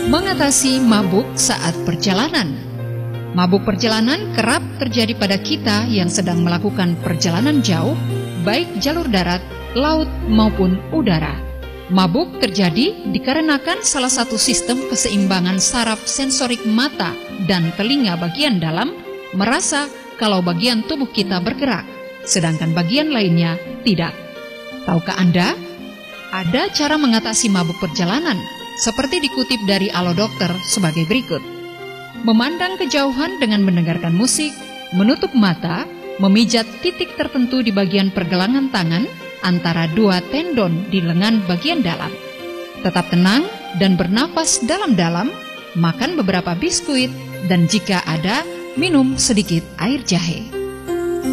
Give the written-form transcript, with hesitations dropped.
Mengatasi mabuk saat perjalanan. Mabuk perjalanan kerap terjadi pada kita yang sedang melakukan perjalanan jauh, baik jalur darat, laut, maupun udara. Mabuk terjadi dikarenakan salah satu sistem keseimbangan saraf sensorik mata dan telinga bagian dalam merasa kalau bagian tubuh kita bergerak, sedangkan bagian lainnya tidak. Tahukah Anda? Ada cara mengatasi mabuk perjalanan, seperti dikutip dari Alo Dokter sebagai berikut. Memandang kejauhan dengan mendengarkan musik, menutup mata, memijat titik tertentu di bagian pergelangan tangan antara dua tendon di lengan bagian dalam. Tetap tenang dan bernafas dalam-dalam, makan beberapa biskuit, dan jika ada, minum sedikit air jahe.